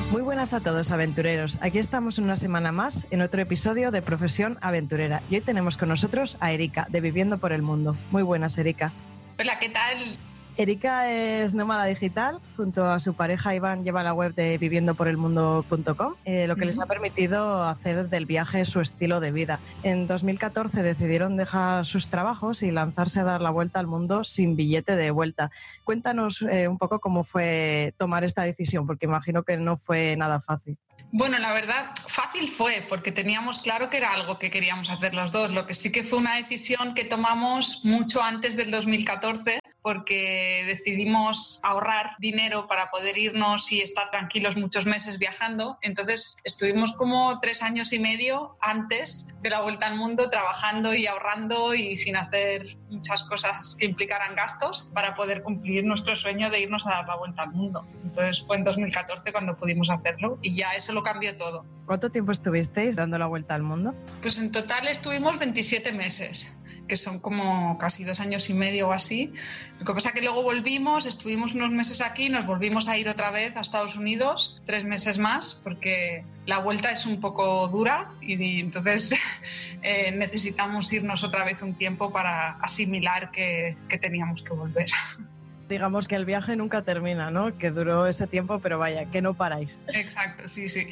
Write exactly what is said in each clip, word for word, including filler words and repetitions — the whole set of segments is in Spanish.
Muy buenas a todos, aventureros. Aquí estamos una semana más en otro episodio de Profesión Aventurera. Y hoy tenemos con nosotros a Erika, de Viviendo por el Mundo. Muy buenas, Erika. Hola, ¿qué tal? Erika es nómada digital, junto a su pareja Iván lleva la web de viviendo por el mundo punto com, eh, lo que uh-huh. les ha permitido hacer del viaje su estilo de vida. En dos mil catorce decidieron dejar sus trabajos y lanzarse a dar la vuelta al mundo sin billete de vuelta. Cuéntanos eh, un poco cómo fue tomar esta decisión, porque imagino que no fue nada fácil. Bueno, la verdad, fácil fue, porque teníamos claro que era algo que queríamos hacer los dos. Lo que sí que fue una decisión que tomamos mucho antes del dos mil catorce, porque decidimos ahorrar dinero para poder irnos y estar tranquilos muchos meses viajando. Entonces estuvimos como tres años y medio antes de la vuelta al mundo trabajando y ahorrando y sin hacer muchas cosas que implicaran gastos para poder cumplir nuestro sueño de irnos a dar la vuelta al mundo. Entonces fue en dos mil catorce cuando pudimos hacerlo y ya eso lo cambió todo. ¿Cuánto tiempo estuvisteis dando la vuelta al mundo? Pues en total estuvimos veintisiete meses, que son como casi dos años y medio o así. Lo que pasa es que luego volvimos, estuvimos unos meses aquí, nos volvimos a ir otra vez a Estados Unidos, tres meses más, porque la vuelta es un poco dura y, y entonces eh, necesitamos irnos otra vez un tiempo para asimilar que, que teníamos que volver. Digamos que el viaje nunca termina, ¿no? Que duró ese tiempo, pero vaya, que no paráis. Exacto, sí, sí.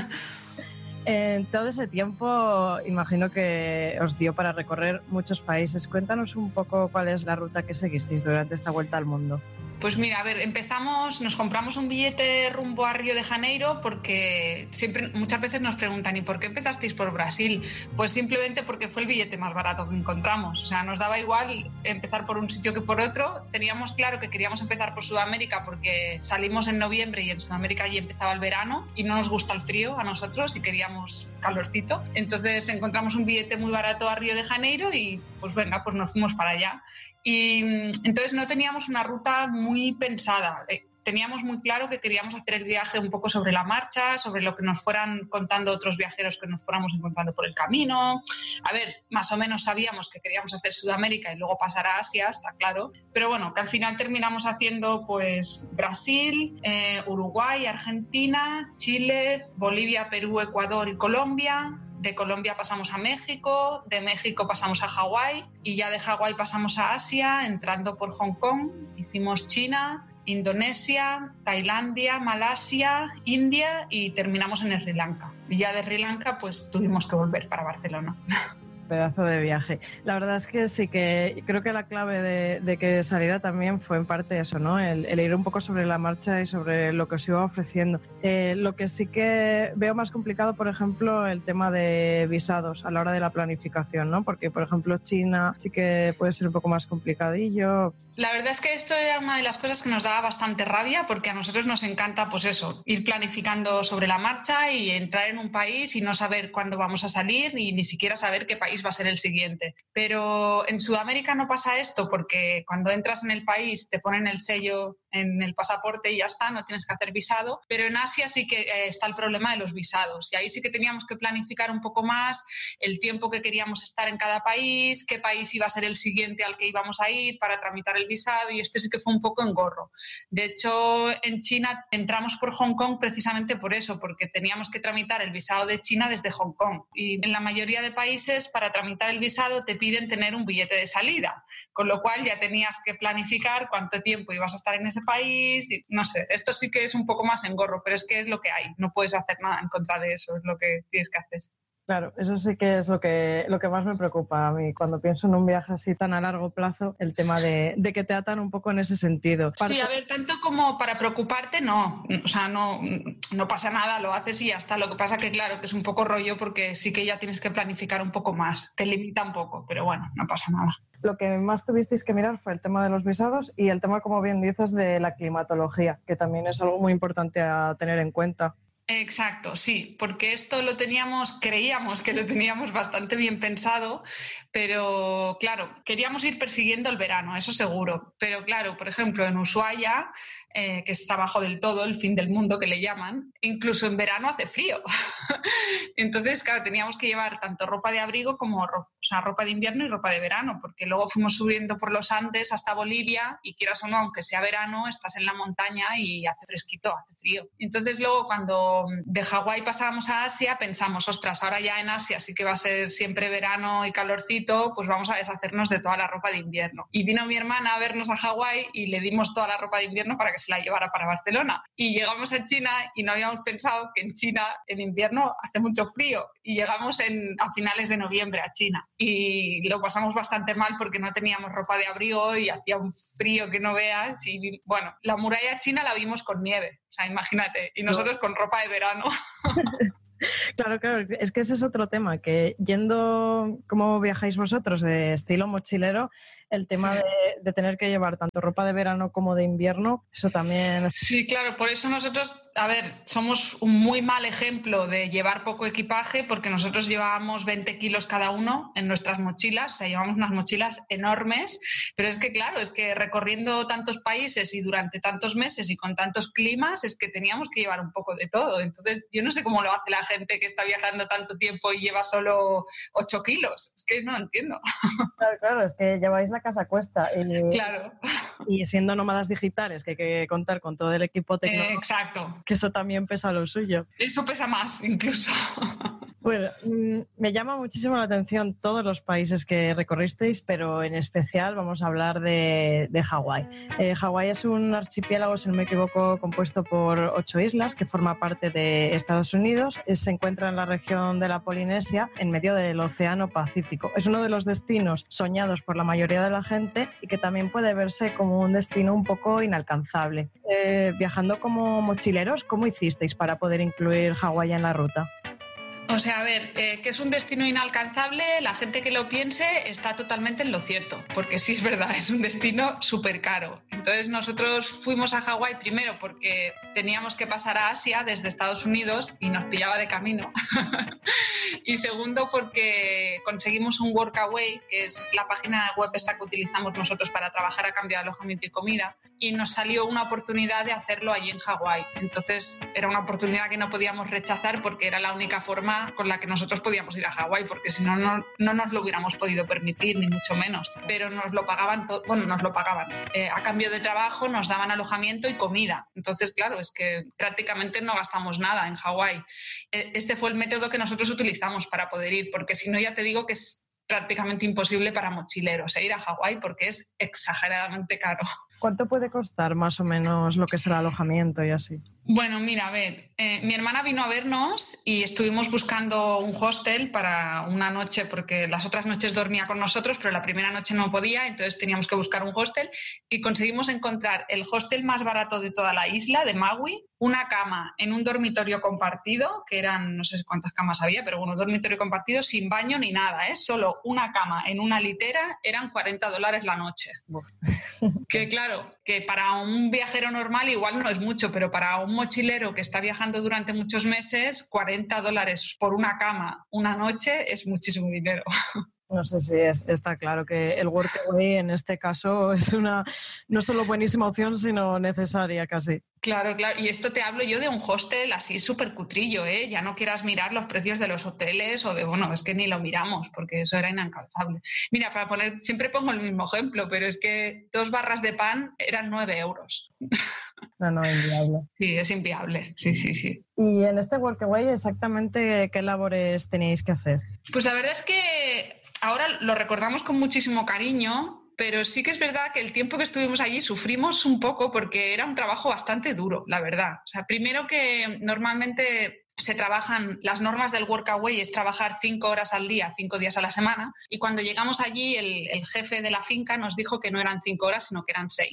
En todo ese tiempo, imagino que os dio para recorrer muchos países. Cuéntanos un poco cuál es la ruta que seguisteis durante esta vuelta al mundo. Pues mira, a ver, empezamos, nos compramos un billete rumbo a Río de Janeiro porque siempre, muchas veces nos preguntan ¿y por qué empezasteis por Brasil? Pues simplemente porque fue el billete más barato que encontramos. O sea, nos daba igual empezar por un sitio que por otro. Teníamos claro que queríamos empezar por Sudamérica porque salimos en noviembre y en Sudamérica ya empezaba el verano y no nos gusta el frío a nosotros y queríamos calorcito. Entonces encontramos un billete muy barato a Río de Janeiro y pues venga, pues nos fuimos para allá. Y entonces no teníamos una ruta muy pensada. Teníamos muy claro que queríamos hacer el viaje un poco sobre la marcha, sobre lo que nos fueran contando otros viajeros que nos fuéramos encontrando por el camino. A ver, más o menos sabíamos que queríamos hacer Sudamérica y luego pasar a Asia, está claro. Pero bueno, que al final terminamos haciendo pues Brasil, eh, Uruguay, Argentina, Chile, Bolivia, Perú, Ecuador y Colombia. De Colombia pasamos a México, de México pasamos a Hawái y ya de Hawái pasamos a Asia, entrando por Hong Kong. Hicimos China, Indonesia, Tailandia, Malasia, India y terminamos en Sri Lanka. Y ya de Sri Lanka pues tuvimos que volver para Barcelona. Pedazo de viaje. La verdad es que sí que creo que la clave de, de que saliera también fue en parte eso, ¿no? El, el ir un poco sobre la marcha y sobre lo que os iba ofreciendo. Eh, lo que sí que veo más complicado, por ejemplo, el tema de visados a la hora de la planificación, ¿no? Porque, por ejemplo, China sí que puede ser un poco más complicadillo. La verdad es que esto era una de las cosas que nos daba bastante rabia porque a nosotros nos encanta, pues eso, ir planificando sobre la marcha y entrar en un país y no saber cuándo vamos a salir y ni siquiera saber qué país va a ser el siguiente. Pero en Sudamérica no pasa esto porque cuando entras en el país te ponen el sello en el pasaporte y ya está, no tienes que hacer visado, pero en Asia sí que eh, está el problema de los visados y ahí sí que teníamos que planificar un poco más el tiempo que queríamos estar en cada país, qué país iba a ser el siguiente al que íbamos a ir para tramitar el visado y este sí que fue un poco engorro. De hecho, en China entramos por Hong Kong precisamente por eso, porque teníamos que tramitar el visado de China desde Hong Kong y en la mayoría de países para tramitar el visado te piden tener un billete de salida, con lo cual ya tenías que planificar cuánto tiempo ibas a estar en ese país y no sé, esto sí que es un poco más engorro, pero es que es lo que hay, no puedes hacer nada en contra de eso, es lo que tienes que hacer. Claro, eso sí que es lo que, lo que más me preocupa a mí cuando pienso en un viaje así tan a largo plazo, el tema de, de que te atan un poco en ese sentido. Sí, a ver, tanto como para preocuparte, no, o sea, no, no pasa nada, lo haces y ya está. Lo que pasa que, claro, que es un poco rollo porque sí que ya tienes que planificar un poco más, te limita un poco, pero bueno, no pasa nada. Lo que más tuvisteis que mirar fue el tema de los visados y el tema, como bien dices, de la climatología, que también es algo muy importante a tener en cuenta. Exacto, sí, porque esto lo teníamos, creíamos que lo teníamos bastante bien pensado, pero claro, queríamos ir persiguiendo el verano, eso seguro. Pero claro, por ejemplo, en Ushuaia, eh, que está abajo del todo, el fin del mundo que le llaman, incluso en verano hace frío. Entonces, claro, teníamos que llevar tanto ropa de abrigo como ro- o sea, ropa de invierno y ropa de verano, porque luego fuimos subiendo por los Andes hasta Bolivia y quieras o no, aunque sea verano, estás en la montaña y hace fresquito, hace frío. Entonces luego cuando de Hawái pasábamos a Asia pensamos, ostras, ahora ya en Asia sí que va a ser siempre verano y calorcito, pues vamos a deshacernos de toda la ropa de invierno. Y vino mi hermana a vernos a Hawái y le dimos toda la ropa de invierno para que se la llevara para Barcelona. Y llegamos a China y no habíamos pensado que en China en invierno hace mucho frío y llegamos en, a finales de noviembre a China y lo pasamos bastante mal porque no teníamos ropa de abrigo y hacía un frío que no veas y bueno, la muralla china la vimos con nieve, o sea, imagínate, y nosotros con ropa de verano. Claro, claro, es que ese es otro tema, que yendo como viajáis vosotros de estilo mochilero, el tema de, de tener que llevar tanto ropa de verano como de invierno, eso también... Sí, claro, por eso nosotros, a ver, somos un muy mal ejemplo de llevar poco equipaje porque nosotros llevábamos veinte kilos cada uno en nuestras mochilas, o sea, llevamos unas mochilas enormes, pero es que claro, es que recorriendo tantos países y durante tantos meses y con tantos climas, es que teníamos que llevar un poco de todo. Entonces, yo no sé cómo lo hace la gente que está viajando tanto tiempo y lleva solo ocho kilos. Es que no lo entiendo. Claro, claro, es que lleváis la casa a cuesta. Y, claro. Y siendo nómadas digitales, que hay que contar con todo el equipo tecnológico. Eh, exacto. Que eso también pesa lo suyo. Eso pesa más, incluso. Bueno, me llama muchísimo la atención todos los países que recorristeis, pero en especial vamos a hablar de, de Hawái. Eh, Hawái es un archipiélago, si no me equivoco, compuesto por ocho islas que forma parte de Estados Unidos. Se encuentra en la región de la Polinesia, en medio del Océano Pacífico. Es uno de los destinos soñados por la mayoría de la gente y que también puede verse como un destino un poco inalcanzable. Eh, viajando como mochileros, ¿cómo hicisteis para poder incluir Hawái en la ruta? O sea, a ver, eh, que es un destino inalcanzable, la gente que lo piense está totalmente en lo cierto, porque sí es verdad, es un destino súper caro. Entonces nosotros fuimos a Hawái primero porque teníamos que pasar a Asia desde Estados Unidos y nos pillaba de camino. Y segundo porque conseguimos un Workaway, que es la página web esta que utilizamos nosotros para trabajar a cambio de alojamiento y comida, y nos salió una oportunidad de hacerlo allí en Hawái. Entonces era una oportunidad que no podíamos rechazar porque era la única forma con la que nosotros podíamos ir a Hawái, porque si no, no, no nos lo hubiéramos podido permitir, ni mucho menos. Pero nos lo pagaban, to- bueno, nos lo pagaban. Eh, a cambio de trabajo nos daban alojamiento y comida. Entonces, claro, es que prácticamente no gastamos nada en Hawái. Eh, este fue el método que nosotros utilizamos para poder ir, porque si no, ya te digo que es prácticamente imposible para mochileros ir a Hawái porque es exageradamente caro. ¿Cuánto puede costar más o menos lo que es el alojamiento y así? Bueno, mira, a ver, eh, mi hermana vino a vernos y estuvimos buscando un hostel para una noche porque las otras noches dormía con nosotros, pero la primera noche no podía, entonces teníamos que buscar un hostel y conseguimos encontrar el hostel más barato de toda la isla, de Maui, una cama en un dormitorio compartido, que eran, no sé cuántas camas había, pero bueno, un dormitorio compartido sin baño ni nada, ¿eh? Solo una cama en una litera, eran cuarenta dólares la noche. Que claro, que para un viajero normal igual no es mucho, pero para un mochilero que está viajando durante muchos meses, cuarenta dólares por una cama una noche es muchísimo dinero. No sé si es, está claro que el Workaway en este caso es una no solo buenísima opción, sino necesaria casi. Claro, claro. Y esto te hablo yo de un hostel así súper cutrillo, ¿eh? Ya no quieras mirar los precios de los hoteles o de, bueno, es que ni lo miramos porque eso era inalcanzable. Mira, para poner, siempre pongo el mismo ejemplo, pero es que dos barras de pan eran nueve euros. No, no, inviable. Sí, es inviable, sí, sí, sí. Y en este Workaway, ¿exactamente qué labores teníais que hacer? Pues la verdad es que ahora lo recordamos con muchísimo cariño, pero sí que es verdad que el tiempo que estuvimos allí sufrimos un poco porque era un trabajo bastante duro, la verdad. O sea, primero que normalmente se trabajan, las normas del Workaway es trabajar cinco horas al día, cinco días a la semana, y cuando llegamos allí el, el jefe de la finca nos dijo que no eran cinco horas, sino que eran seis.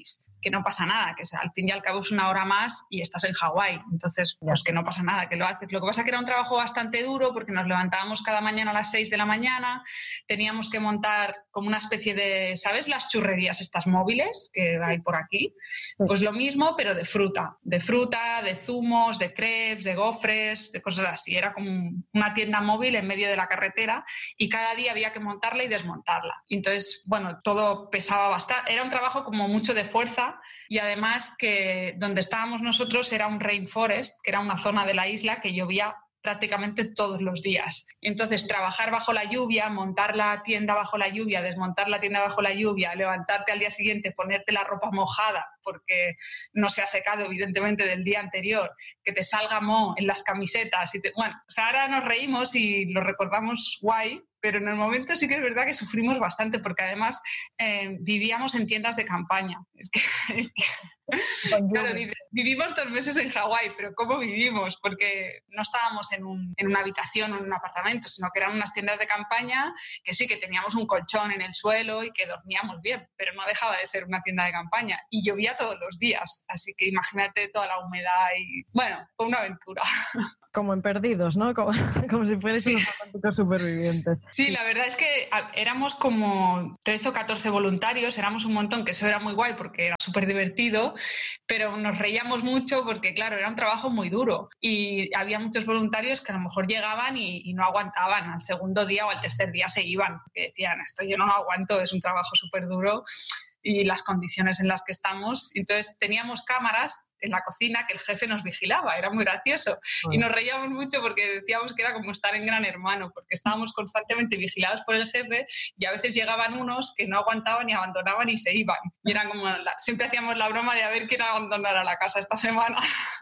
que no pasa nada, que al fin y al cabo es una hora más y estás en Hawái, entonces pues que no pasa nada, que lo haces. Lo que pasa es que era un trabajo bastante duro porque nos levantábamos cada mañana a las seis de la mañana, teníamos que montar como una especie de, ¿sabes? Las churrerías estas móviles que hay por aquí, pues lo mismo pero de fruta, de fruta, de zumos, de crepes, de gofres, de cosas así. Era como una tienda móvil en medio de la carretera y cada día había que montarla y desmontarla. Entonces, bueno, todo pesaba bastante. Era un trabajo como mucho de fuerza y además que donde estábamos nosotros era un rainforest, que era una zona de la isla que llovía prácticamente todos los días. Entonces, trabajar bajo la lluvia, montar la tienda bajo la lluvia, desmontar la tienda bajo la lluvia, levantarte al día siguiente, ponerte la ropa mojada porque no se ha secado evidentemente del día anterior, que te salga moho en las camisetas. Y te... Bueno, o sea, ahora nos reímos y lo recordamos guay, pero en el momento sí que es verdad que sufrimos bastante porque además eh, vivíamos en tiendas de campaña. Es que, es que claro, dices, vivimos dos meses en Hawái, pero ¿cómo vivimos? Porque no estábamos en, un, en una habitación o en un apartamento, sino que eran unas tiendas de campaña que sí que teníamos un colchón en el suelo y que dormíamos bien, pero no dejaba de ser una tienda de campaña y llovía todos los días, así que imagínate toda la humedad y bueno, fue una aventura. Como en Perdidos, ¿no? Como, como si fuesen unos auténticos supervivientes. Sí, la verdad es que éramos como trece o catorce voluntarios, éramos un montón, que eso era muy guay porque era súper divertido, pero nos reíamos mucho porque, claro, era un trabajo muy duro y había muchos voluntarios que a lo mejor llegaban y, y no aguantaban, al segundo día o al tercer día se iban, porque decían, esto yo no lo aguanto, es un trabajo súper duro y las condiciones en las que estamos. Entonces teníamos cámaras en la cocina que el jefe nos vigilaba, era muy gracioso. Bueno. Y nos reíamos mucho porque decíamos que era como estar en Gran Hermano, porque estábamos constantemente vigilados por el jefe y a veces llegaban unos que no aguantaban y abandonaban y se iban. Y era como, la, siempre hacíamos la broma de a ver quién abandonara la casa esta semana.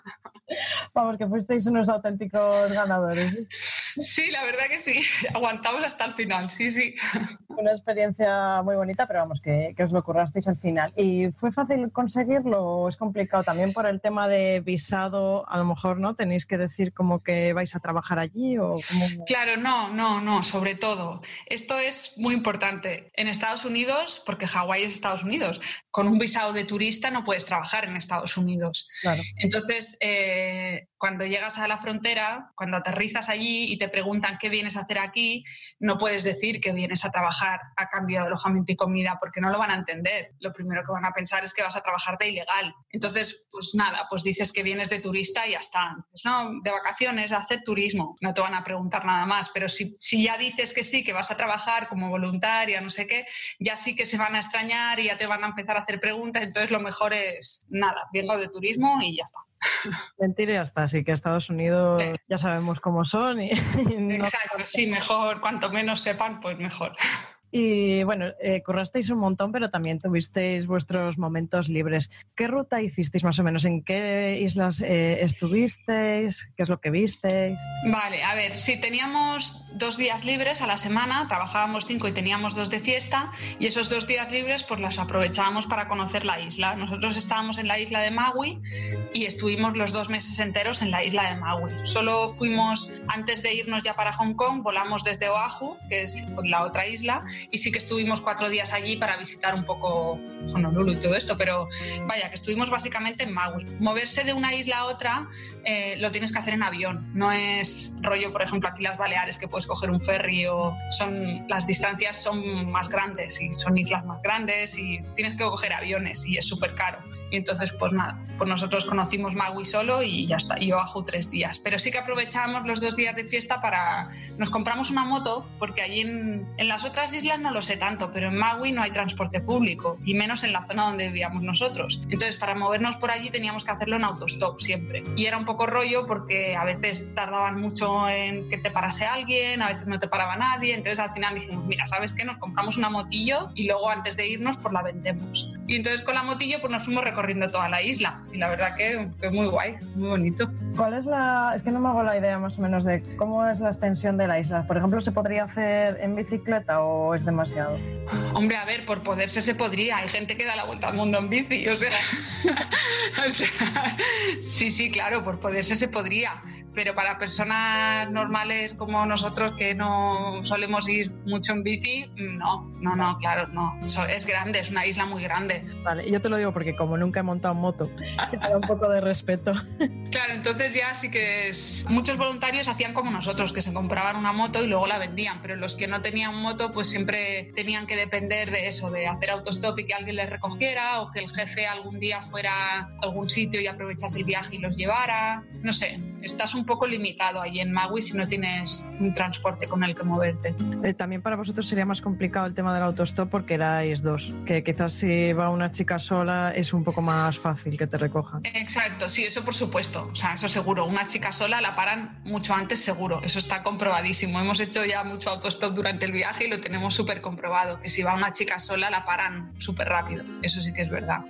Vamos, que fuisteis unos auténticos ganadores. ¿Sí? Sí, la verdad que sí, aguantamos hasta el final, sí, sí. Una experiencia muy bonita, pero vamos, que, que os lo currasteis al final. ¿Y fue fácil conseguirlo o es complicado también por el tema de visado? A lo mejor, ¿no? ¿Tenéis que decir como que vais a trabajar allí o cómo? Claro, no, no, no, sobre todo. Esto es muy importante. En Estados Unidos, porque Hawái es Estados Unidos, con un visado de turista no puedes trabajar en Estados Unidos. Claro. Entonces, eh, cuando llegas a la frontera, cuando aterrizas allí y te preguntan qué vienes a hacer aquí, no puedes decir que vienes a trabajar a cambio de alojamiento y comida porque no lo van a entender. Lo primero que van a pensar es que vas a trabajar de ilegal. Entonces, pues nada, pues dices que vienes de turista y ya está. Dices, no, de vacaciones, a hacer turismo. No te van a preguntar nada más, pero si, si ya dices que sí, que vas a trabajar como voluntaria, no sé qué, ya sí que se van a extrañar y ya te van a empezar a hacer preguntas. Entonces, lo mejor es, nada, vengo de turismo y ya está. Mentir y ya está, así que Estados Unidos sí. Ya sabemos cómo son. Y, y no... Exacto, sí, mejor, cuanto menos sepan, pues mejor. Y bueno, eh, currasteis un montón, pero también tuvisteis vuestros momentos libres. ¿Qué ruta hicisteis más o menos? ¿En qué islas eh, estuvisteis? ¿Qué es lo que visteis? Vale, a ver, sí, teníamos dos días libres a la semana, trabajábamos cinco y teníamos dos de fiesta, y esos dos días libres pues los aprovechábamos para conocer la isla. Nosotros estábamos en la isla de Maui y estuvimos los dos meses enteros en la isla de Maui. Solo fuimos, antes de irnos ya para Hong Kong, volamos desde Oahu, que es la otra isla, y sí que estuvimos cuatro días allí para visitar un poco Honolulu y todo esto, pero vaya, que estuvimos básicamente en Maui. Moverse de una isla a otra eh, lo tienes que hacer en avión, no es rollo, por ejemplo, aquí las Baleares, que puedes coger un ferry, o son, las distancias son más grandes y son islas más grandes y tienes que coger aviones y es súper caro. Y entonces, pues nada, pues nosotros conocimos Maui solo y ya está, y Oahu tres días. Pero sí que aprovechábamos los dos días de fiesta para... Nos compramos una moto, porque allí en, en las otras islas no lo sé tanto, pero en Maui no hay transporte público, y menos en la zona donde vivíamos nosotros. Entonces, para movernos por allí teníamos que hacerlo en autostop siempre. Y era un poco rollo porque a veces tardaban mucho en que te parase alguien, a veces no te paraba nadie. Entonces, al final dijimos, mira, ¿sabes qué? Nos compramos una motillo y luego antes de irnos, pues la vendemos. Y entonces con la motillo pues nos fuimos recorriendo recorriendo toda la isla y la verdad que, que muy guay, muy bonito. ¿Cuál es la...? Es que no me hago la idea más o menos de cómo es la extensión de la isla. Por ejemplo, ¿se podría hacer en bicicleta o es demasiado? Hombre, a ver, por poderse se podría. Hay gente que da la vuelta al mundo en bici, o sea... o sea sí, sí, claro, por poderse se podría. pero para personas normales como nosotros que no solemos ir mucho en bici, no, no, no, claro, no. Es grande, es una isla muy grande. Vale, y yo te lo digo porque como nunca he montado en moto, me da un poco de respeto. Claro, entonces ya sí que es... Muchos voluntarios hacían como nosotros, que se compraban una moto y luego la vendían, pero los que no tenían moto pues siempre tenían que depender de eso, de hacer autostop y que alguien les recogiera o que el jefe algún día fuera a algún sitio y aprovechase el viaje y los llevara. No sé, estás un poco limitado ahí en Maui si no tienes un transporte con el que moverte. Eh, también para vosotros sería más complicado el tema del autostop porque erais dos, que quizás si va una chica sola es un poco más fácil que te recojan. Exacto, sí, eso por supuesto, o sea, eso seguro. Una chica sola la paran mucho antes seguro, eso está comprobadísimo. Hemos hecho ya mucho autostop durante el viaje y lo tenemos súper comprobado, que si va una chica sola la paran súper rápido, eso sí que es verdad.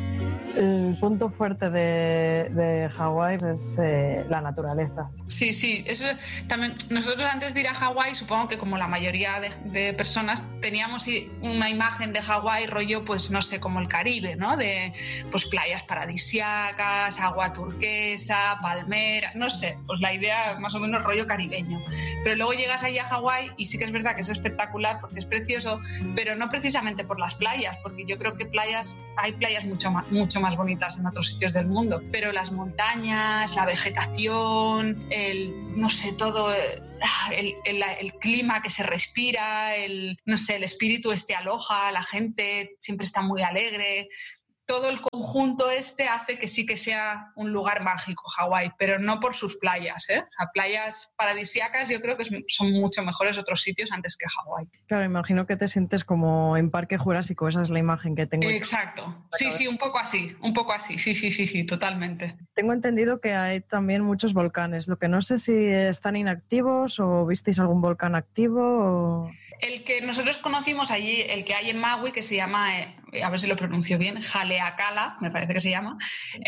El punto fuerte de, de Hawái es eh, la naturaleza. Sí, sí, eso también. Nosotros antes de ir a Hawái, supongo que como la mayoría de, de personas, teníamos una imagen de Hawái rollo, pues no sé, como el Caribe, ¿no? De pues playas paradisíacas, agua turquesa, palmera, no sé, pues la idea más o menos rollo caribeño. Pero luego llegas allí a Hawái y sí que es verdad que es espectacular porque es precioso, pero no precisamente por las playas, porque yo creo que playas, hay playas mucho más, mucho más bonitas en otros sitios del mundo, pero las montañas, la vegetación, el, no sé, todo el, el, el clima que se respira, el, no sé, el espíritu este aloja, la gente siempre está muy alegre. Todo el conjunto este hace que sí que sea un lugar mágico, Hawái, pero no por sus playas, ¿eh? A playas paradisíacas yo creo que son mucho mejores otros sitios antes que Hawái. Claro, imagino que te sientes como en Parque Jurásico, esa es la imagen que tengo. Exacto, sí, sí, un poco así, un poco así, sí, sí, sí, sí, totalmente. Tengo entendido que hay también muchos volcanes, lo que no sé si están inactivos o visteis algún volcán activo o... El que nosotros conocimos allí, el que hay en Maui, que se llama, eh, a ver si lo pronuncio bien, Haleakala, me parece que se llama,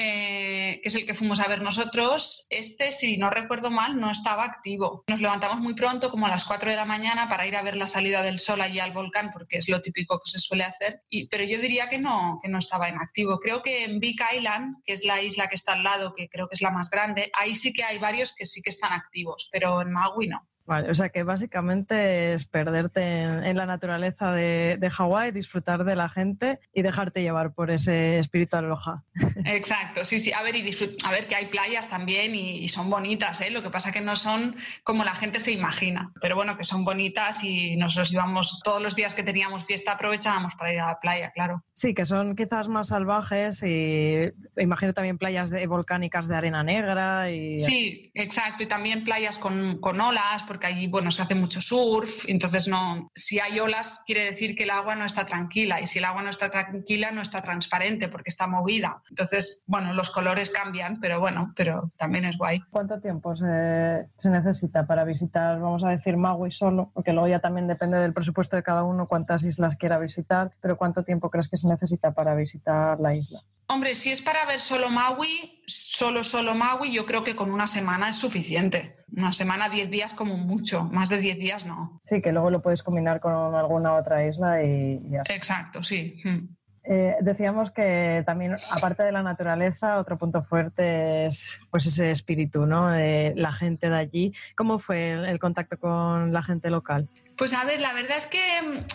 eh, que es el que fuimos a ver nosotros. Este, si no recuerdo mal, no estaba activo. Nos levantamos muy pronto, como a las cuatro de la mañana, para ir a ver la salida del sol allí al volcán, porque es lo típico que se suele hacer. Y, pero yo diría que no, que no estaba inactivo. Creo que en Big Island, que es la isla que está al lado, que creo que es la más grande, ahí sí que hay varios que sí que están activos, pero en Maui no. Vale, o sea que básicamente es perderte en, en la naturaleza de, de Hawái, disfrutar de la gente y dejarte llevar por ese espíritu aloha. Exacto, sí, sí. A ver, y disfrut- a ver que hay playas también y, y son bonitas, ¿eh? Lo que pasa que no son como la gente se imagina, pero bueno, que son bonitas y nosotros íbamos todos los días que teníamos fiesta, aprovechábamos para ir a la playa, claro. Sí, que son quizás más salvajes y imagino también playas de, volcánicas de arena negra. Y sí, exacto, y también playas con, con olas, porque allí, bueno, se hace mucho surf, entonces no, si hay olas quiere decir que el agua no está tranquila y si el agua no está tranquila no está transparente porque está movida. Entonces, bueno, los colores cambian, pero bueno, pero también es guay. ¿Cuánto tiempo se, se necesita para visitar, vamos a decir, Maui solo? Porque luego ya también depende del presupuesto de cada uno cuántas islas quiera visitar, pero ¿cuánto tiempo crees que se necesita para visitar la isla? Hombre, si es para ver solo Maui, solo, solo Maui, yo creo que con una semana es suficiente. Una semana, diez días como mucho, más de diez días no. Sí, que luego lo puedes combinar con alguna otra isla y ya. Exacto, sí. Mm. Eh, decíamos que también, aparte de la naturaleza, otro punto fuerte es pues ese espíritu, ¿no? Eh, la gente de allí. ¿Cómo fue el, el contacto con la gente local? Pues a ver, la verdad es que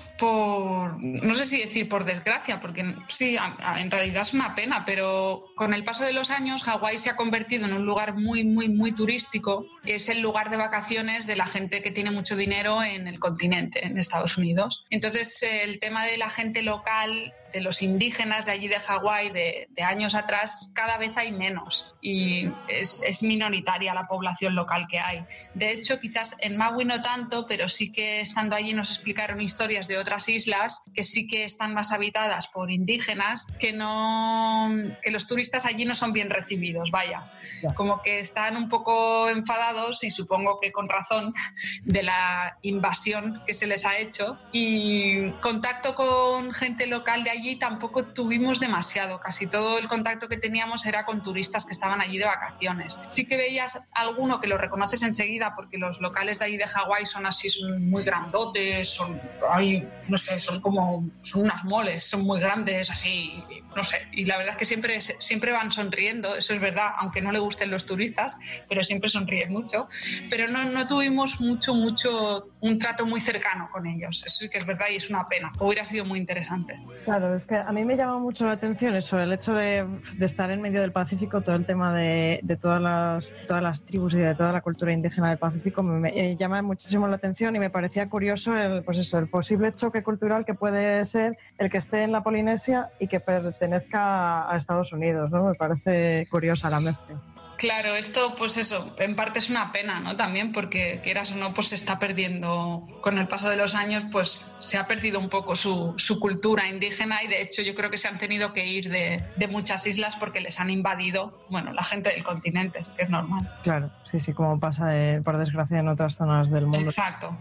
por, no sé si decir por desgracia, porque sí, a, a, en realidad es una pena, pero con el paso de los años Hawái se ha convertido en un lugar muy, muy, muy turístico, que es el lugar de vacaciones de la gente que tiene mucho dinero en el continente, en Estados Unidos. Entonces el tema de la gente local, de los indígenas de allí de Hawái de, de años atrás, cada vez hay menos y es, es minoritaria la población local que hay. De hecho, quizás en Maui no tanto, pero sí que estando allí nos explicaron historias de otras islas que sí que están más habitadas por indígenas, que, no, que los turistas allí no son bien recibidos, vaya. Como que están un poco enfadados y supongo que con razón de la invasión que se les ha hecho. Y contacto con gente local de allí allí tampoco tuvimos demasiado. Casi todo el contacto que teníamos era con turistas que estaban allí de vacaciones. Sí que veías alguno que lo reconoces enseguida porque los locales de allí de Hawái son así, son muy grandotes, son, ay, no sé, son como son unas moles, son muy grandes, así, no sé. Y la verdad es que siempre, siempre van sonriendo, eso es verdad, aunque no le gusten los turistas, pero siempre sonríen mucho. Pero no, no tuvimos mucho, mucho, un trato muy cercano con ellos. Eso sí que es verdad y es una pena. Hubiera sido muy interesante. Claro, es que a mí me llama mucho la atención eso, el hecho de, de estar en medio del Pacífico, todo el tema de, de todas, las, todas las tribus y de toda la cultura indígena del Pacífico me, me llama muchísimo la atención y me parecía curioso el, pues eso, el posible choque cultural que puede ser el que esté en la Polinesia y que pertenezca a Estados Unidos, ¿no? Me parece curiosa la mezcla. Claro, esto pues eso, en parte es una pena, ¿no? También porque quieras o no, pues se está perdiendo, con el paso de los años, pues se ha perdido un poco su, su cultura indígena y de hecho yo creo que se han tenido que ir de, de muchas islas porque les han invadido, bueno, la gente del continente, que es normal. Claro, sí, sí, como pasa eh, por desgracia en otras zonas del mundo. Exacto.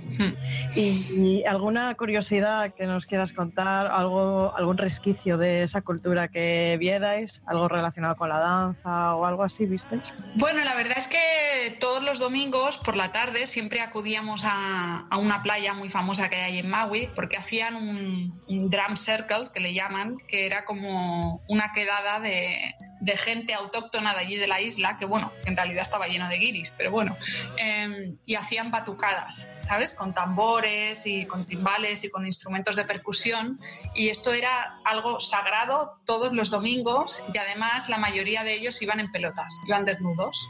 ¿Y, y alguna curiosidad que nos quieras contar, algo, algún resquicio de esa cultura que vierais, algo relacionado con la danza o algo así, viste? Bueno, la verdad es que todos los domingos por la tarde siempre acudíamos a, a una playa muy famosa que hay en Maui porque hacían un, un drum circle, que le llaman, que era como una quedada de, de gente autóctona de allí de la isla, que bueno, que en realidad estaba lleno de guiris, pero bueno, eh, y hacían batucadas, ¿sabes? Con tambores y con timbales y con instrumentos de percusión y esto era algo sagrado todos los domingos y además la mayoría de ellos iban en pelotas, iban desnudos.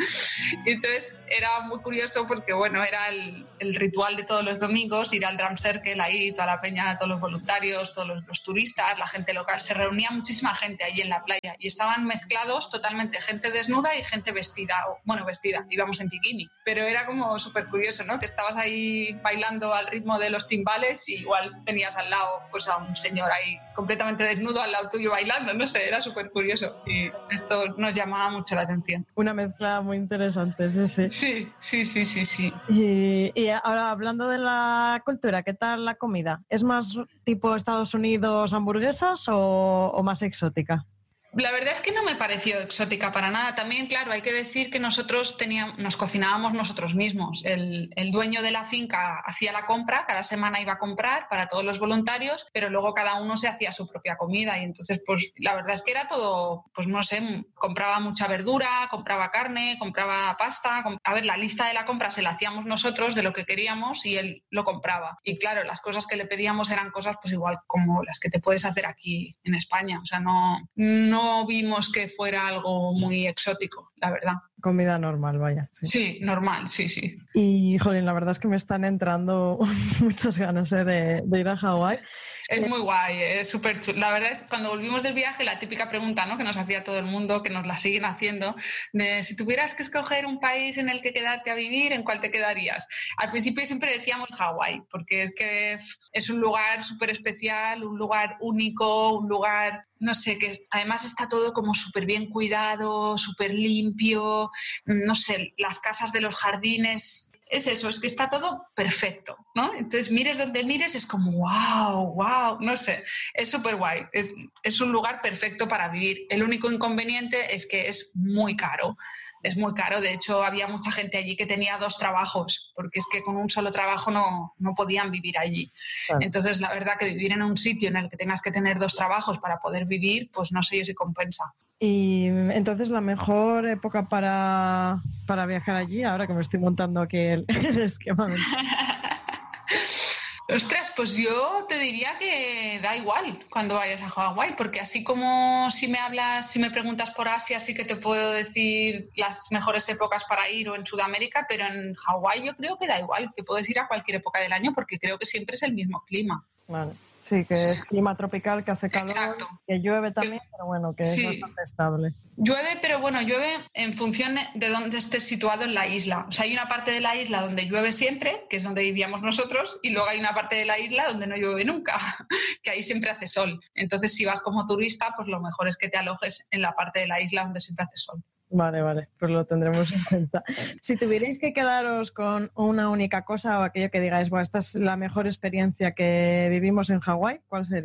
Y entonces era muy curioso porque bueno, era el, el ritual de todos los domingos, ir al drum circle ahí, toda la peña, todos los voluntarios, todos los, los turistas, la gente local, se reunía muchísima gente allí en la playa y estaban mezclados totalmente, gente desnuda y gente vestida, o, bueno, vestida, íbamos en bikini, pero era como súper curioso, ¿no? Que estabas ahí bailando al ritmo de los timbales y igual tenías al lado pues a un señor ahí completamente desnudo al lado tuyo bailando, no sé, era súper curioso y esto nos llamaba mucho la atención. Una mezcla muy interesante, sí, sí. Sí, sí, sí, sí, sí. Y, y ahora hablando de la cultura, ¿qué tal la comida? ¿Es más tipo Estados Unidos hamburguesas o, o más exótica? La verdad es que no me pareció exótica para nada. También, claro, hay que decir que nosotros teníamos, nos cocinábamos nosotros mismos. El, el dueño de la finca hacía la compra, cada semana iba a comprar para todos los voluntarios, pero luego cada uno se hacía su propia comida y entonces, pues la verdad es que era todo, pues no sé, compraba mucha verdura, compraba carne, compraba pasta. Comp- a ver, la lista de la compra se la hacíamos nosotros de lo que queríamos y él lo compraba. Y claro, las cosas que le pedíamos eran cosas pues igual como las que te puedes hacer aquí en España. O sea, no... no No vimos que fuera algo muy exótico, la verdad. Comida normal, vaya. Sí, sí normal, sí, sí. Y, jolín, la verdad es que me están entrando muchas ganas ¿eh? de, de ir a Hawái. Es eh, muy guay, es súper chulo. La verdad es que cuando volvimos del viaje, la típica pregunta, ¿no?, que nos hacía todo el mundo, que nos la siguen haciendo, de si tuvieras que escoger un país en el que quedarte a vivir, ¿en cuál te quedarías? Al principio siempre decíamos Hawái, porque es que es un lugar súper especial, un lugar único, un lugar, no sé, que además está todo como súper bien cuidado, súper limpio, no sé, las casas de los jardines... Es eso, es que está todo perfecto, ¿no? Entonces, mires donde mires, es como wow, wow, no sé, es súper guay, es, es un lugar perfecto para vivir. El único inconveniente es que es muy caro, es muy caro. De hecho, había mucha gente allí que tenía dos trabajos, porque es que con un solo trabajo no, no podían vivir allí. Claro. Entonces, la verdad que vivir en un sitio en el que tengas que tener dos trabajos para poder vivir, pues no sé yo si compensa. Y entonces la mejor época para, para viajar allí, ahora que me estoy montando aquí el, el esquema. Ostras, pues yo te diría que da igual cuando vayas a Hawái, porque así como si me hablas, si me preguntas por Asia, sí que te puedo decir las mejores épocas para ir, o en Sudamérica, pero en Hawái yo creo que da igual, que puedes ir a cualquier época del año porque creo que siempre es el mismo clima. Vale. Sí, que es clima tropical, que hace calor, exacto, que llueve también, pero bueno, que sí. Es bastante estable. Llueve, pero bueno, llueve en función de dónde estés situado en la isla. O sea, hay una parte de la isla donde llueve siempre, que es donde vivíamos nosotros, y luego hay una parte de la isla donde no llueve nunca, que ahí siempre hace sol. Entonces, si vas como turista, pues lo mejor es que te alojes en la parte de la isla donde siempre hace sol. Vale, vale, pues lo tendremos en cuenta. Si tuvierais que quedaros con una única cosa o aquello que digáis, bueno, esta es la mejor experiencia que vivimos en Hawái, ¿cuál sería?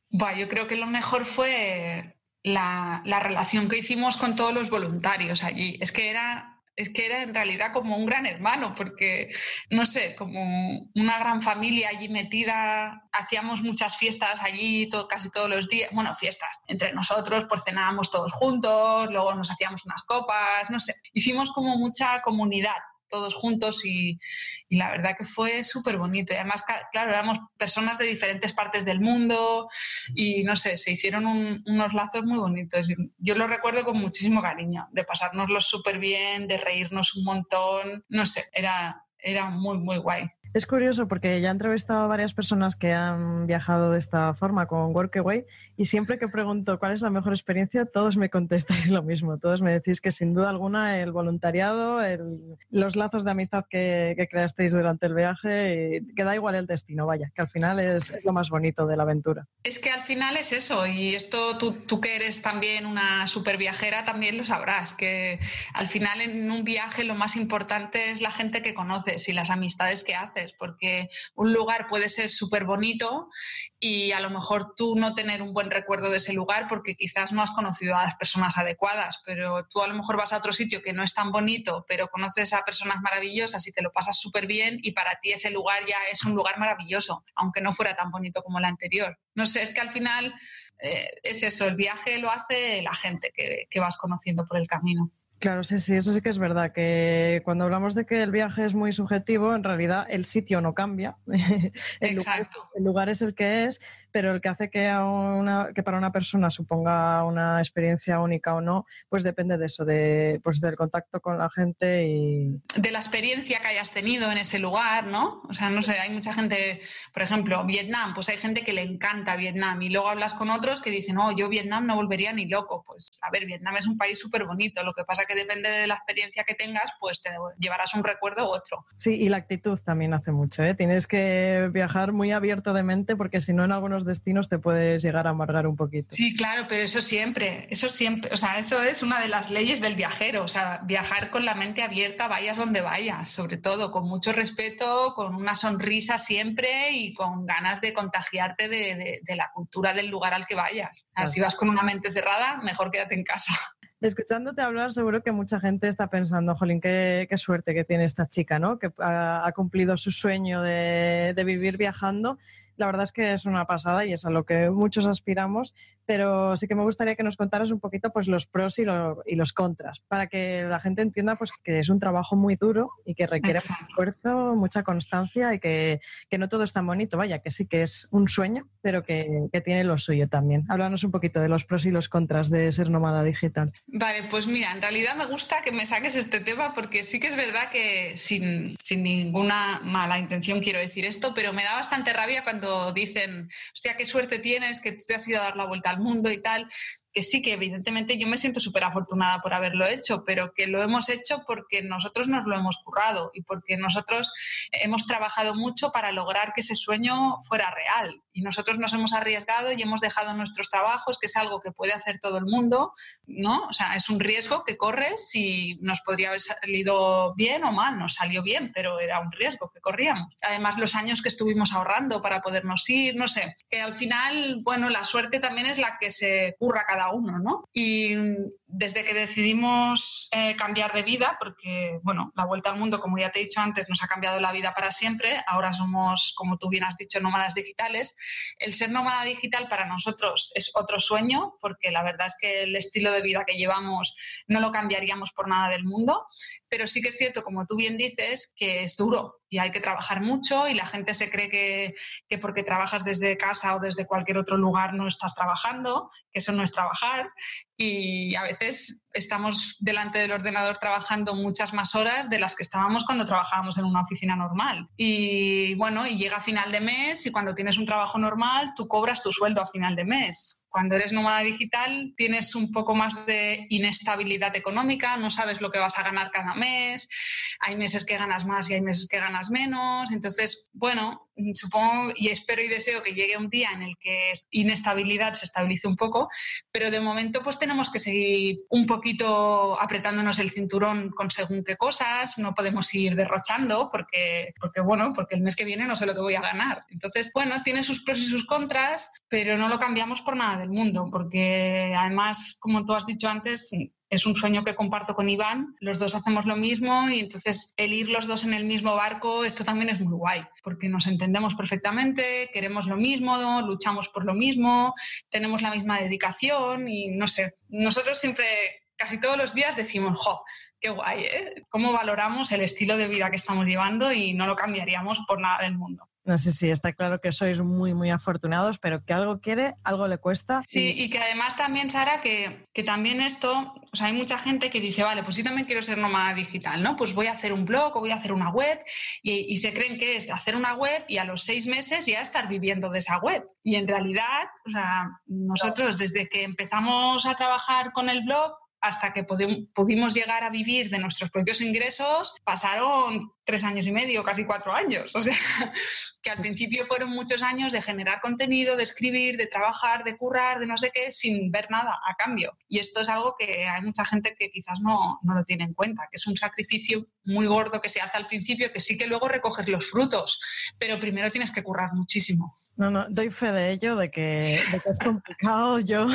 Bah, yo creo que lo mejor fue la, la relación que hicimos con todos los voluntarios allí. Es que era... Es que era en realidad como un gran hermano, porque, no sé, como una gran familia allí metida, hacíamos muchas fiestas allí todo, casi todos los días, bueno, fiestas entre nosotros, pues cenábamos todos juntos, luego nos hacíamos unas copas, no sé, hicimos como mucha comunidad todos juntos y, y la verdad que fue súper bonito. Y además, claro, éramos personas de diferentes partes del mundo y no sé, se hicieron un, unos lazos muy bonitos. Yo lo recuerdo con muchísimo cariño, de pasárnoslo súper bien, de reírnos un montón, no sé, era, era muy, muy guay. Es curioso porque ya he entrevistado a varias personas que han viajado de esta forma con Workaway y siempre que pregunto cuál es la mejor experiencia, todos me contestáis lo mismo. Todos me decís que sin duda alguna el voluntariado, el, los lazos de amistad que, que creasteis durante el viaje, y que da igual el destino, vaya, que al final es, es lo más bonito de la aventura. Es que al final es eso, y esto tú, tú que eres también una super viajera también lo sabrás, que al final en un viaje lo más importante es la gente que conoces y las amistades que haces, porque un lugar puede ser súper bonito y a lo mejor tú no tener un buen recuerdo de ese lugar porque quizás no has conocido a las personas adecuadas, pero tú a lo mejor vas a otro sitio que no es tan bonito, pero conoces a personas maravillosas y te lo pasas súper bien y para ti ese lugar ya es un lugar maravilloso, aunque no fuera tan bonito como el anterior. No sé, es que al final eh, es eso, el viaje lo hace la gente que, que vas conociendo por el camino. Claro, sí, sí, eso sí que es verdad, que cuando hablamos de que el viaje es muy subjetivo, en realidad el sitio no cambia, el, lugar, el lugar es el que es, pero el que hace que, a una, que para una persona suponga una experiencia única o no, pues depende de eso, de, pues del contacto con la gente y... De la experiencia que hayas tenido en ese lugar, ¿no? O sea, no sé, hay mucha gente, por ejemplo, Vietnam, pues hay gente que le encanta Vietnam y luego hablas con otros que dicen, no, yo Vietnam no volvería ni loco. Pues, a ver, Vietnam es un país súper bonito, lo que pasa que depende de la experiencia que tengas, pues te llevarás un recuerdo u otro. Sí, y la actitud también hace mucho, ¿eh? Tienes que viajar muy abierto de mente porque si no en algunos destinos te puedes llegar a amargar un poquito. Sí, claro, pero eso siempre, eso siempre, o sea, eso es una de las leyes del viajero, o sea, viajar con la mente abierta, vayas donde vayas, sobre todo con mucho respeto, con una sonrisa siempre y con ganas de contagiarte de, de, de la cultura del lugar al que vayas. Claro. Si vas con una mente cerrada, mejor quédate en casa. Escuchándote hablar, seguro que mucha gente está pensando, jolín, qué, qué suerte que tiene esta chica, ¿no? Que ha, ha cumplido su sueño de, de vivir viajando. La verdad es que es una pasada y es a lo que muchos aspiramos, pero sí que me gustaría que nos contaras un poquito pues, los pros y, lo, y los contras, para que la gente entienda pues, que es un trabajo muy duro y que requiere mucho esfuerzo, mucha constancia y que, que no todo es tan bonito. Vaya, que sí que es un sueño, pero que, que tiene lo suyo también. Háblanos un poquito de los pros y los contras de ser nómada digital. Vale, pues mira, en realidad me gusta que me saques este tema porque sí que es verdad que sin, sin ninguna mala intención quiero decir esto, pero me da bastante rabia cuando dicen, hostia, qué suerte tienes, que te has ido a dar la vuelta al mundo y tal, que sí, que evidentemente yo me siento súper afortunada por haberlo hecho, pero que lo hemos hecho porque nosotros nos lo hemos currado y porque nosotros hemos trabajado mucho para lograr que ese sueño fuera real. Y nosotros nos hemos arriesgado y hemos dejado nuestros trabajos, que es algo que puede hacer todo el mundo, ¿no? O sea, es un riesgo que corres y nos podría haber salido bien o mal, nos salió bien, pero era un riesgo que corríamos. Además, los años que estuvimos ahorrando para podernos ir, no sé, que al final, bueno, la suerte también es la que se curra cada uno, ¿no? Y desde que decidimos eh, cambiar de vida, porque, bueno, la vuelta al mundo, como ya te he dicho antes, nos ha cambiado la vida para siempre, ahora somos, como tú bien has dicho, nómadas digitales. El ser nómada digital para nosotros es otro sueño, porque la verdad es que el estilo de vida que llevamos no lo cambiaríamos por nada del mundo, pero sí que es cierto, como tú bien dices, que es duro y hay que trabajar mucho y la gente se cree que, que porque trabajas desde casa o desde cualquier otro lugar no estás trabajando, que eso no es trabajar. Y a veces estamos delante del ordenador trabajando muchas más horas de las que estábamos cuando trabajábamos en una oficina normal. Y bueno, y llega a final de mes y cuando tienes un trabajo normal, tú cobras tu sueldo a final de mes. Cuando eres nómada digital tienes un poco más de inestabilidad económica, no sabes lo que vas a ganar cada mes, hay meses que ganas más y hay meses que ganas menos. Entonces, bueno, supongo y espero y deseo que llegue un día en el que inestabilidad se estabilice un poco, pero de momento pues tenemos que seguir un poquito poquito apretándonos el cinturón con según qué cosas, no podemos ir derrochando porque, porque, bueno, porque el mes que viene no sé lo que voy a ganar. Entonces, bueno, tiene sus pros y sus contras, pero no lo cambiamos por nada del mundo, porque además, como tú has dicho antes, es un sueño que comparto con Iván, los dos hacemos lo mismo y entonces el ir los dos en el mismo barco, esto también es muy guay, porque nos entendemos perfectamente, queremos lo mismo, luchamos por lo mismo, tenemos la misma dedicación y no sé, nosotros siempre, casi todos los días decimos, jo, qué guay, ¿eh? Cómo valoramos el estilo de vida que estamos llevando y no lo cambiaríamos por nada del mundo. No sé si está claro que sois muy, muy afortunados, pero que algo quiere, algo le cuesta. Sí, y, y que además también, Sara, que, que también esto, o sea, hay mucha gente que dice, vale, pues yo también quiero ser nómada digital, ¿no? Pues voy a hacer un blog o voy a hacer una web y, y se creen que es hacer una web y a los seis meses ya estar viviendo de esa web. Y en realidad, o sea, nosotros desde que empezamos a trabajar con el blog hasta que pudimos llegar a vivir de nuestros propios ingresos, pasaron tres años y medio, casi cuatro años. O sea, que al principio fueron muchos años de generar contenido, de escribir, de trabajar, de currar, de no sé qué, sin ver nada a cambio. Y esto es algo que hay mucha gente que quizás no, no lo tiene en cuenta, que es un sacrificio muy gordo que se hace al principio, que sí que luego recoges los frutos, pero primero tienes que currar muchísimo. No, no, doy fe de ello, de que, de que es complicado. Yo,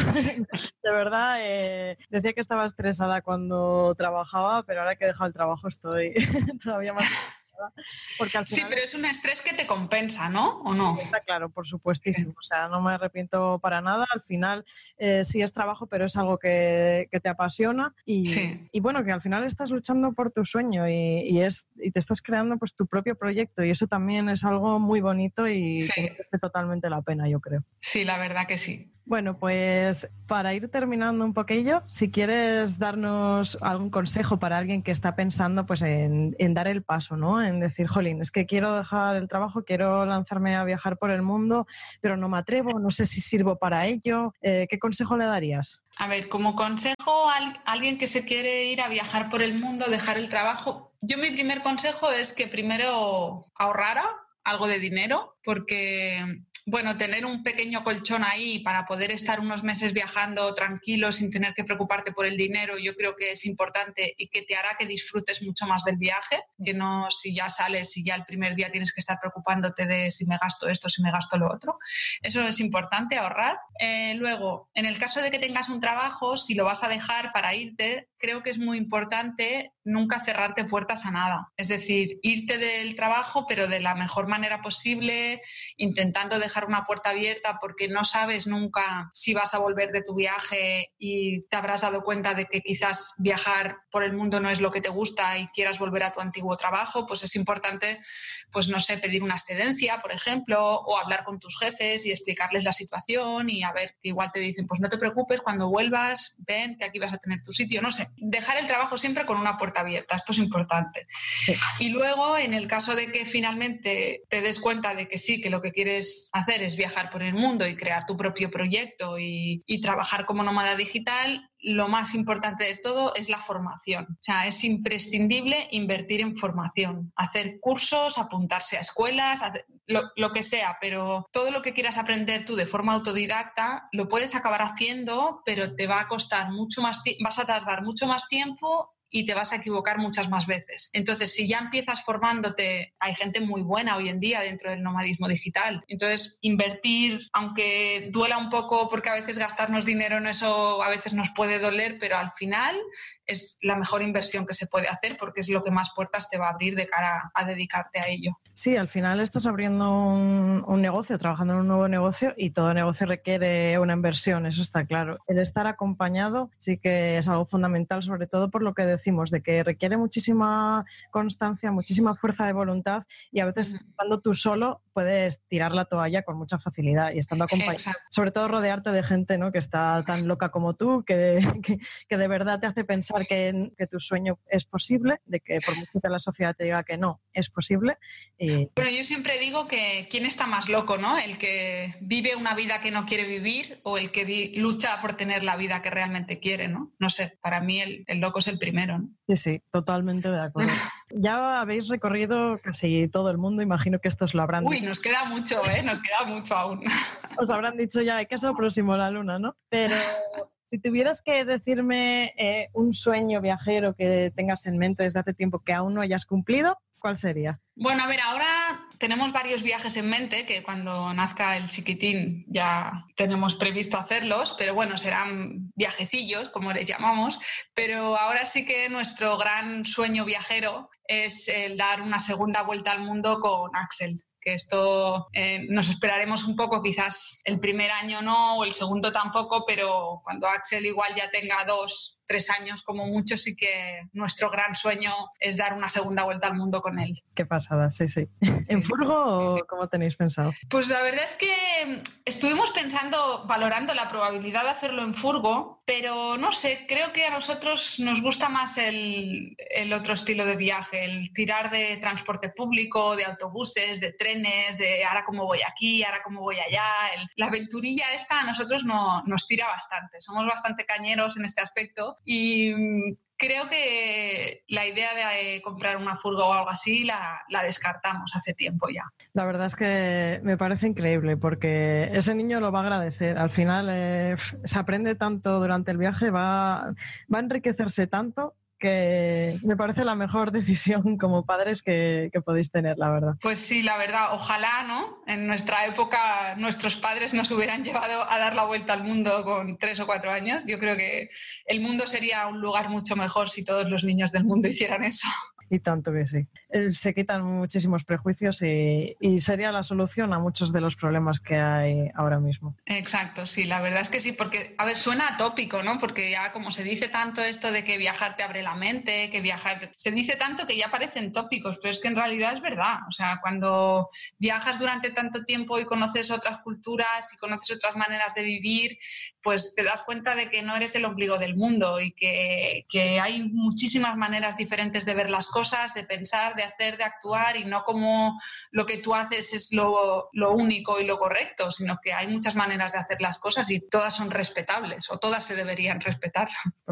de verdad, eh, decía que estaba estresada cuando trabajaba, pero ahora que he dejado el trabajo estoy todavía más estresada. Porque al final... Sí, pero es un estrés que te compensa, ¿no? ¿O no? Sí, está claro, por supuestísimo. O sea, no me arrepiento para nada. Al final eh, sí es trabajo, pero es algo que, que te apasiona y, sí. y bueno, que al final estás luchando por tu sueño y, y, es, y te estás creando pues tu propio proyecto y eso también es algo muy bonito y sí. que merece totalmente la pena, yo creo. Sí, la verdad que sí. Bueno, pues para ir terminando un poquillo, si quieres darnos algún consejo para alguien que está pensando pues, en, en dar el paso, ¿no? En decir, jolín, es que quiero dejar el trabajo, quiero lanzarme a viajar por el mundo, pero no me atrevo, no sé si sirvo para ello. Eh, ¿Qué consejo le darías? A ver, como consejo a alguien que se quiere ir a viajar por el mundo, dejar el trabajo, yo mi primer consejo es que primero ahorrara algo de dinero, porque... Bueno, tener un pequeño colchón ahí para poder estar unos meses viajando tranquilo sin tener que preocuparte por el dinero, yo creo que es importante y que te hará que disfrutes mucho más del viaje, que no si ya sales y ya el primer día tienes que estar preocupándote de si me gasto esto, si me gasto lo otro. Eso es importante, ahorrar. Eh, luego, en el caso de que tengas un trabajo, si lo vas a dejar para irte, creo que es muy importante nunca cerrarte puertas a nada. Es decir, irte del trabajo, pero de la mejor manera posible, intentando dejar una puerta abierta porque no sabes nunca si vas a volver de tu viaje y te habrás dado cuenta de que quizás viajar por el mundo no es lo que te gusta y quieras volver a tu antiguo trabajo, pues es importante, pues no sé, pedir una excedencia, por ejemplo, o hablar con tus jefes y explicarles la situación y a ver, que igual te dicen, pues no te preocupes, cuando vuelvas, ven que aquí vas a tener tu sitio, no sé. Dejar el trabajo siempre con una puerta abierta, esto es importante. Sí. Y luego, en el caso de que finalmente te des cuenta de que sí, que lo que quieres hacer es viajar por el mundo y crear tu propio proyecto y, y trabajar como nómada digital, lo más importante de todo es la formación. O sea, es imprescindible invertir en formación, hacer cursos, apuntarse a escuelas, hacer lo, lo que sea, pero todo lo que quieras aprender tú de forma autodidacta lo puedes acabar haciendo, pero te va a costar mucho más, vas a tardar mucho más tiempo y te vas a equivocar muchas más veces. Entonces, si ya empiezas formándote, hay gente muy buena hoy en día dentro del nomadismo digital. Entonces, invertir, aunque duela un poco porque a veces gastarnos dinero en eso a veces nos puede doler, pero al final es la mejor inversión que se puede hacer porque es lo que más puertas te va a abrir de cara a dedicarte a ello. Sí, al final estás abriendo un, un negocio, trabajando en un nuevo negocio y todo negocio requiere una inversión, eso está claro. El estar acompañado sí que es algo fundamental, sobre todo por lo que decimos, de que requiere muchísima constancia, muchísima fuerza de voluntad y a veces uh-huh. estando tú solo puedes tirar la toalla con mucha facilidad y estando acompañado, Exacto. sobre todo rodearte de gente, ¿no?, que está tan loca como tú, que, que, que de verdad te hace pensar que, que tu sueño es posible, de que por mucho que la sociedad te diga que no, es posible. Y... Bueno, yo siempre digo que quién está más loco, ¿no? El que vive una vida que no quiere vivir o el que vi- lucha por tener la vida que realmente quiere, ¿no? No sé, para mí el, el loco es el primero, ¿no? Sí, sí, totalmente de acuerdo. Ya habéis recorrido casi todo el mundo, imagino que esto os lo habrán Uy, nos queda mucho, ¿eh? Nos queda mucho aún. Os habrán dicho ya que es lo próximo la luna, ¿no? Pero Si tuvieras que decirme eh, un sueño viajero que tengas en mente desde hace tiempo que aún no hayas cumplido, ¿cuál sería? Bueno, a ver, ahora tenemos varios viajes en mente, que cuando nazca el chiquitín ya tenemos previsto hacerlos, pero bueno, serán viajecillos, como les llamamos, pero ahora sí que nuestro gran sueño viajero es el dar una segunda vuelta al mundo con Axel. Que esto eh, nos esperaremos un poco, quizás el primer año no o el segundo tampoco, pero cuando Axel igual ya tenga dos, tres años como mucho, sí que nuestro gran sueño es dar una segunda vuelta al mundo con él. Qué pasada, sí, sí. sí. ¿En furgo o sí, sí. cómo tenéis pensado? Pues la verdad es que estuvimos pensando, valorando la probabilidad de hacerlo en furgo, pero no sé, creo que a nosotros nos gusta más el, el otro estilo de viaje, el tirar de transporte público, de autobuses, de trenes, de ahora cómo voy aquí, ahora cómo voy allá. El, la aventurilla esta a nosotros no, nos tira bastante, somos bastante cañeros en este aspecto y creo que la idea de comprar una furgo o algo así la, la descartamos hace tiempo ya. La verdad es que me parece increíble porque ese niño lo va a agradecer. Al final eh, se aprende tanto durante el viaje, va, va a enriquecerse tanto que me parece la mejor decisión como padres que, que podéis tener, la verdad. Pues sí, la verdad, ojalá, ¿no? En nuestra época nuestros padres nos hubieran llevado a dar la vuelta al mundo con tres o cuatro años. Yo creo que el mundo sería un lugar mucho mejor si todos los niños del mundo hicieran eso. Y tanto que sí. Eh, se quitan muchísimos prejuicios y, y sería la solución a muchos de los problemas que hay ahora mismo. Exacto, sí, la verdad es que sí, porque, a ver, suena atópico, ¿no? Porque ya como se dice tanto esto de que viajar te abre la mente, que viajar... Se dice tanto que ya parecen tópicos, pero es que en realidad es verdad. O sea, cuando viajas durante tanto tiempo y conoces otras culturas y conoces otras maneras de vivir, pues te das cuenta de que no eres el ombligo del mundo y que, que hay muchísimas maneras diferentes de ver las cosas, de pensar, de hacer, de actuar y no como lo que tú haces es lo, lo único y lo correcto, sino que hay muchas maneras de hacer las cosas y todas son respetables o todas se deberían respetar.